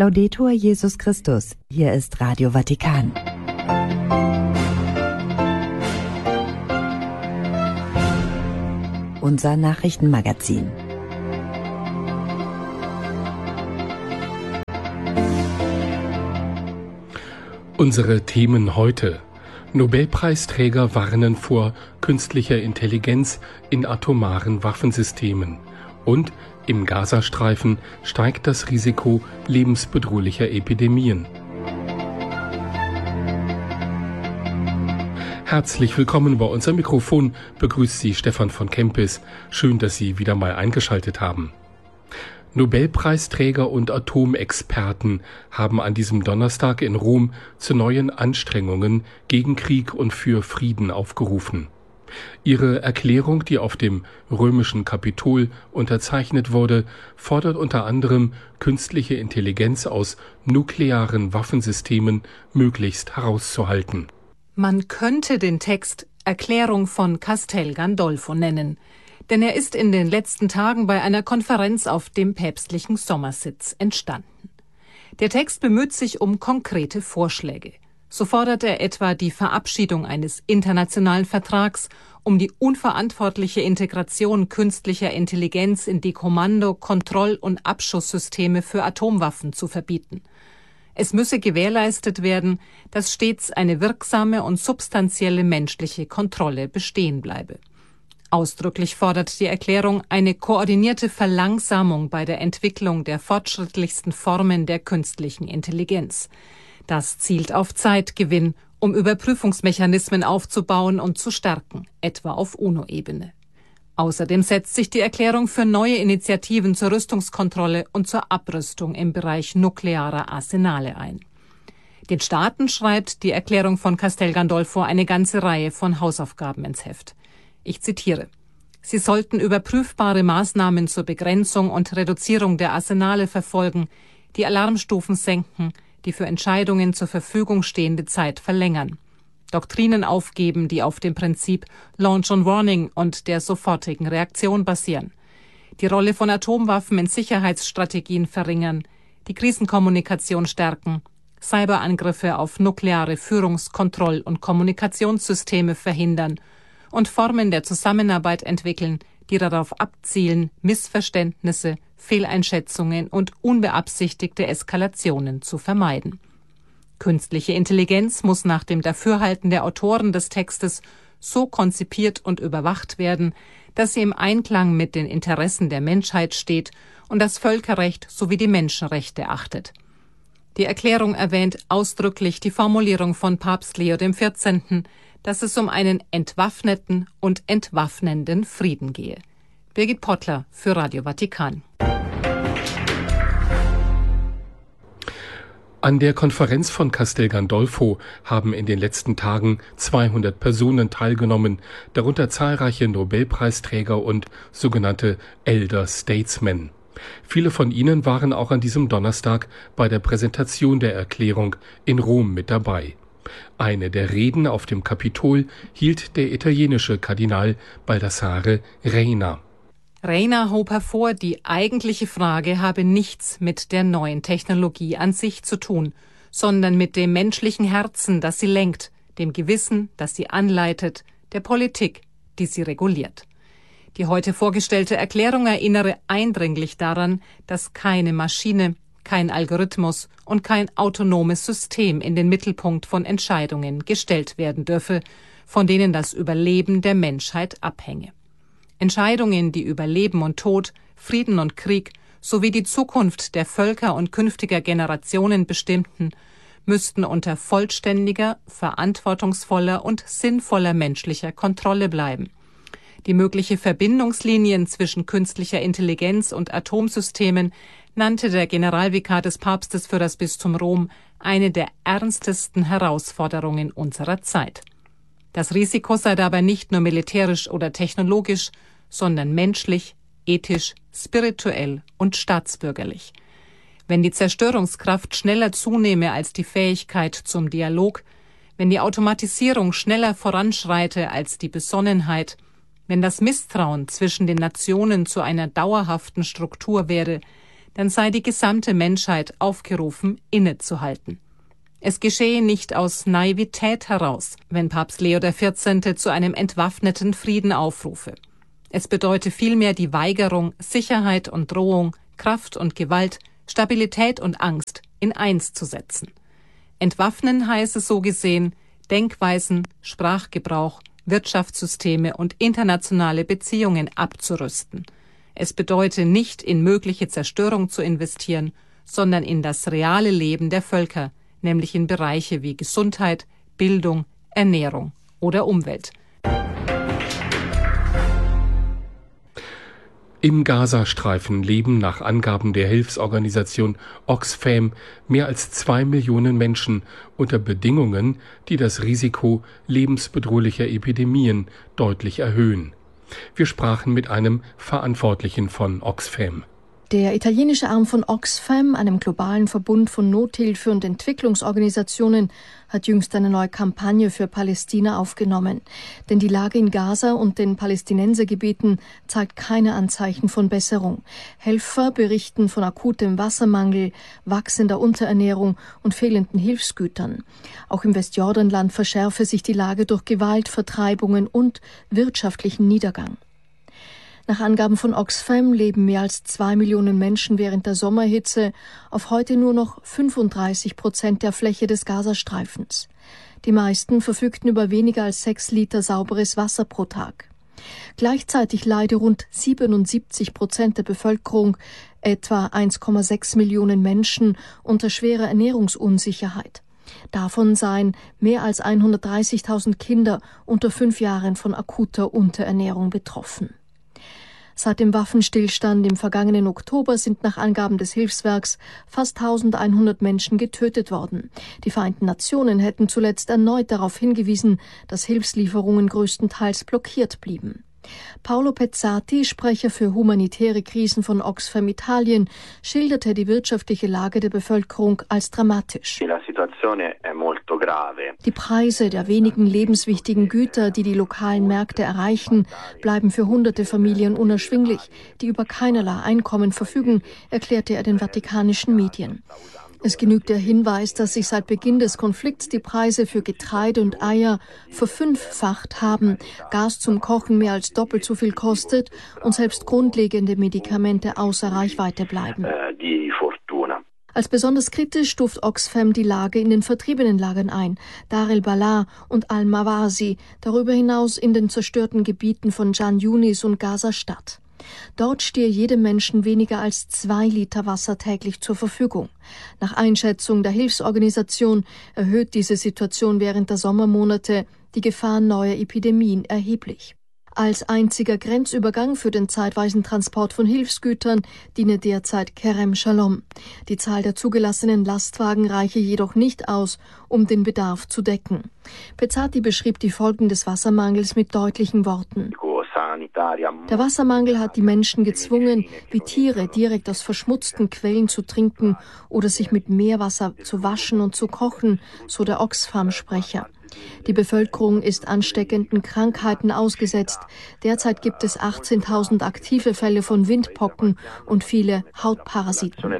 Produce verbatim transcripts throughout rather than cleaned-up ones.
Laudetur Jesus Christus. Hier ist Radio Vatikan. Unser Nachrichtenmagazin. Unsere Themen heute. Nobelpreisträger warnen vor künstlicher Intelligenz in atomaren Waffensystemen. Und im Gazastreifen steigt das Risiko lebensbedrohlicher Epidemien. Herzlich willkommen bei unserem Mikrofon, begrüßt Sie Stefan von Kempis. Schön, dass Sie wieder mal eingeschaltet haben. Nobelpreisträger und Atomexperten haben an diesem Donnerstag in Rom zu neuen Anstrengungen gegen Krieg und für Frieden aufgerufen. Ihre Erklärung, die auf dem römischen Kapitol unterzeichnet wurde, fordert unter anderem, künstliche Intelligenz aus nuklearen Waffensystemen möglichst herauszuhalten. Man könnte den Text Erklärung von Castel Gandolfo nennen, denn er ist in den letzten Tagen bei einer Konferenz auf dem päpstlichen Sommersitz entstanden. Der Text bemüht sich um konkrete Vorschläge. So fordert er etwa die Verabschiedung eines internationalen Vertrags, um die unverantwortliche Integration künstlicher Intelligenz in die Kommando-, Kontroll- und Abschusssysteme für Atomwaffen zu verbieten. Es müsse gewährleistet werden, dass stets eine wirksame und substanzielle menschliche Kontrolle bestehen bleibe. Ausdrücklich fordert die Erklärung eine koordinierte Verlangsamung bei der Entwicklung der fortschrittlichsten Formen der künstlichen Intelligenz. Das zielt auf Zeitgewinn, um Überprüfungsmechanismen aufzubauen und zu stärken, etwa auf UNO-Ebene. Außerdem setzt sich die Erklärung für neue Initiativen zur Rüstungskontrolle und zur Abrüstung im Bereich nuklearer Arsenale ein. Den Staaten schreibt die Erklärung von Castel Gandolfo eine ganze Reihe von Hausaufgaben ins Heft. Ich zitiere: Sie sollten überprüfbare Maßnahmen zur Begrenzung und Reduzierung der Arsenale verfolgen, die Alarmstufen senken, die für Entscheidungen zur Verfügung stehende Zeit verlängern, Doktrinen aufgeben, die auf dem Prinzip Launch on Warning und der sofortigen Reaktion basieren, die Rolle von Atomwaffen in Sicherheitsstrategien verringern, die Krisenkommunikation stärken, Cyberangriffe auf nukleare Führungs-, Kontroll- und Kommunikationssysteme verhindern und Formen der Zusammenarbeit entwickeln, die darauf abzielen, Missverständnisse, Fehleinschätzungen und unbeabsichtigte Eskalationen zu vermeiden. Künstliche Intelligenz muss nach dem Dafürhalten der Autoren des Textes so konzipiert und überwacht werden, dass sie im Einklang mit den Interessen der Menschheit steht und das Völkerrecht sowie die Menschenrechte achtet. Die Erklärung erwähnt ausdrücklich die Formulierung von Papst Leo der vierzehnte., dass es um einen entwaffneten und entwaffnenden Frieden gehe. Birgit Pottler für Radio Vatikan. An der Konferenz von Castel Gandolfo haben in den letzten Tagen zweihundert Personen teilgenommen, darunter zahlreiche Nobelpreisträger und sogenannte Elder Statesmen. Viele von ihnen waren auch an diesem Donnerstag bei der Präsentation der Erklärung in Rom mit dabei. Eine der Reden auf dem Kapitol hielt der italienische Kardinal Baldassare Reina. Reina hob hervor, die eigentliche Frage habe nichts mit der neuen Technologie an sich zu tun, sondern mit dem menschlichen Herzen, das sie lenkt, dem Gewissen, das sie anleitet, der Politik, die sie reguliert. Die heute vorgestellte Erklärung erinnere eindringlich daran, dass keine Maschine, kein Algorithmus und kein autonomes System in den Mittelpunkt von Entscheidungen gestellt werden dürfe, von denen das Überleben der Menschheit abhänge. Entscheidungen, die über Leben und Tod, Frieden und Krieg sowie die Zukunft der Völker und künftiger Generationen bestimmten, müssten unter vollständiger, verantwortungsvoller und sinnvoller menschlicher Kontrolle bleiben. Die mögliche Verbindungslinien zwischen künstlicher Intelligenz und Atomsystemen nannte der Generalvikar des Papstes für das Bistum Rom eine der ernstesten Herausforderungen unserer Zeit. Das Risiko sei dabei nicht nur militärisch oder technologisch, sondern menschlich, ethisch, spirituell und staatsbürgerlich. Wenn die Zerstörungskraft schneller zunehme als die Fähigkeit zum Dialog, wenn die Automatisierung schneller voranschreite als die Besonnenheit, wenn das Misstrauen zwischen den Nationen zu einer dauerhaften Struktur werde, dann sei die gesamte Menschheit aufgerufen, innezuhalten. Es geschehe nicht aus Naivität heraus, wenn Papst Leo der vierzehnte zu einem entwaffneten Frieden aufrufe. Es bedeute vielmehr die Weigerung, Sicherheit und Drohung, Kraft und Gewalt, Stabilität und Angst in eins zu setzen. Entwaffnen heiße so gesehen, Denkweisen, Sprachgebrauch, Wirtschaftssysteme und internationale Beziehungen abzurüsten. Es bedeute nicht, in mögliche Zerstörung zu investieren, sondern in das reale Leben der Völker, nämlich in Bereiche wie Gesundheit, Bildung, Ernährung oder Umwelt. Im Gazastreifen leben nach Angaben der Hilfsorganisation Oxfam mehr als zwei Millionen Menschen unter Bedingungen, die das Risiko lebensbedrohlicher Epidemien deutlich erhöhen. Wir sprachen mit einem Verantwortlichen von Oxfam. Der italienische Arm von Oxfam, einem globalen Verbund von Nothilfe- und Entwicklungsorganisationen, hat jüngst eine neue Kampagne für Palästina aufgenommen. Denn die Lage in Gaza und den Palästinensergebieten zeigt keine Anzeichen von Besserung. Helfer berichten von akutem Wassermangel, wachsender Unterernährung und fehlenden Hilfsgütern. Auch im Westjordanland verschärfe sich die Lage durch Gewalt, Vertreibungen und wirtschaftlichen Niedergang. Nach Angaben von Oxfam leben mehr als zwei Millionen Menschen während der Sommerhitze auf heute nur noch fünfunddreißig Prozent der Fläche des Gazastreifens. Die meisten verfügten über weniger als sechs Liter sauberes Wasser pro Tag. Gleichzeitig leide rund siebenundsiebzig Prozent der Bevölkerung, etwa eins Komma sechs Millionen Menschen, unter schwerer Ernährungsunsicherheit. Davon seien mehr als hundertdreißigtausend Kinder unter fünf Jahren von akuter Unterernährung betroffen. Seit dem Waffenstillstand im vergangenen Oktober sind nach Angaben des Hilfswerks fast eintausendeinhundert Menschen getötet worden. Die Vereinten Nationen hätten zuletzt erneut darauf hingewiesen, dass Hilfslieferungen größtenteils blockiert blieben. Paolo Pezzati, Sprecher für humanitäre Krisen von Oxfam Italien, schilderte die wirtschaftliche Lage der Bevölkerung als dramatisch. Die Preise der wenigen lebenswichtigen Güter, die die lokalen Märkte erreichen, bleiben für hunderte Familien unerschwinglich, die über keinerlei Einkommen verfügen, erklärte er den vatikanischen Medien. Es genügt der Hinweis, dass sich seit Beginn des Konflikts die Preise für Getreide und Eier verfünffacht haben, Gas zum Kochen mehr als doppelt so viel kostet und selbst grundlegende Medikamente außer Reichweite bleiben. Als besonders kritisch stuft Oxfam die Lage in den vertriebenen Lagern ein, Dar el-Balah und Al-Mawasi, darüber hinaus in den zerstörten Gebieten von Jan Yunis und Gaza-Stadt. Dort stehe jedem Menschen weniger als zwei Liter Wasser täglich zur Verfügung. Nach Einschätzung der Hilfsorganisation erhöht diese Situation während der Sommermonate die Gefahr neuer Epidemien erheblich. Als einziger Grenzübergang für den zeitweisen Transport von Hilfsgütern diene derzeit Kerem Shalom. Die Zahl der zugelassenen Lastwagen reiche jedoch nicht aus, um den Bedarf zu decken. Pezzati beschrieb die Folgen des Wassermangels mit deutlichen Worten. Der Wassermangel hat die Menschen gezwungen, wie Tiere direkt aus verschmutzten Quellen zu trinken oder sich mit Meerwasser zu waschen und zu kochen, so der Oxfam-Sprecher. Die Bevölkerung ist ansteckenden Krankheiten ausgesetzt. Derzeit gibt es achtzehntausend aktive Fälle von Windpocken und viele Hautparasiten.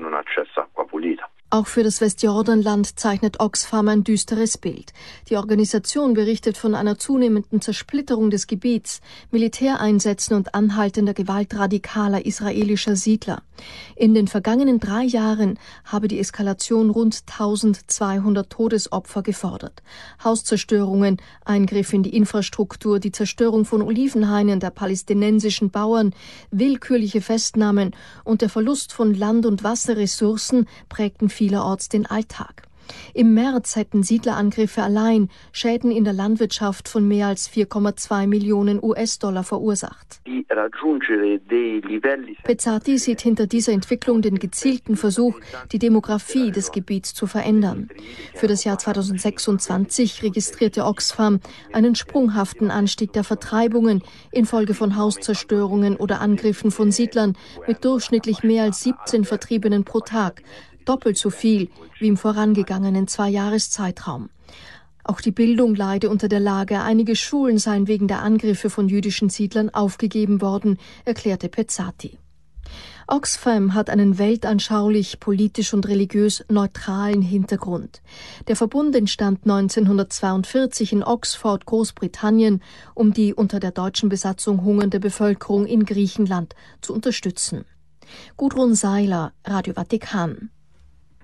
Auch für das Westjordanland zeichnet Oxfam ein düsteres Bild. Die Organisation berichtet von einer zunehmenden Zersplitterung des Gebiets, Militäreinsätzen und anhaltender Gewalt radikaler israelischer Siedler. In den vergangenen drei Jahren habe die Eskalation rund eintausendzweihundert Todesopfer gefordert. Hauszerstörungen, Eingriff in die Infrastruktur, die Zerstörung von Olivenhainen der palästinensischen Bauern, willkürliche Festnahmen und der Verlust von Land- und Wasserressourcen prägten vielerorts den Alltag. Im März hätten Siedlerangriffe allein Schäden in der Landwirtschaft von mehr als vier Komma zwei Millionen U S-Dollar verursacht. Pezzati sieht hinter dieser Entwicklung den gezielten Versuch, die Demografie des Gebiets zu verändern. Für das Jahr zweitausendsechsundzwanzig registrierte Oxfam einen sprunghaften Anstieg der Vertreibungen infolge von Hauszerstörungen oder Angriffen von Siedlern mit durchschnittlich mehr als siebzehn Vertriebenen pro Tag. Doppelt so viel wie im vorangegangenen Zwei-Jahres-Zeitraum. Auch die Bildung leide unter der Lage. Einige Schulen seien wegen der Angriffe von jüdischen Siedlern aufgegeben worden, erklärte Pezzati. Oxfam hat einen weltanschaulich, politisch und religiös neutralen Hintergrund. Der Verbund entstand neunzehnhundertzweiundvierzig in Oxford, Großbritannien, um die unter der deutschen Besatzung hungernde Bevölkerung in Griechenland zu unterstützen. Gudrun Seiler, Radio Vatikan.